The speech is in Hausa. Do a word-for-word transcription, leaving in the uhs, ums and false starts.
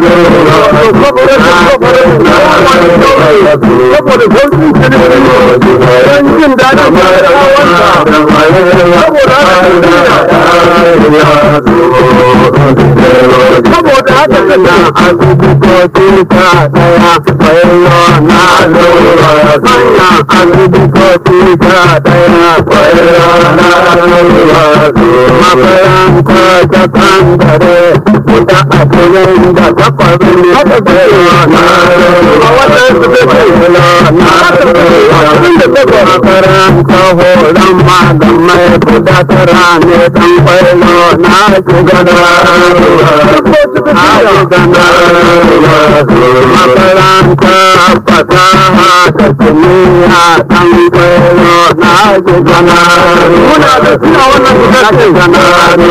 saboda sauƙin ciniki don jin daɗin talakawansa saboda saboda haka kana asibitoci ta daya kwayo na lura sanya asibitoci ta daya kwayo na lura makaranta ta kandare da asirin da takwarin haka kwayo na lura wannan su da kwayo na lura makaranta horon malamai guda tara ne dan kwayo na shugaba makaranta fasaha da kimiyya ɗan kwayo na ji gana muna da suna wannan guda ce gana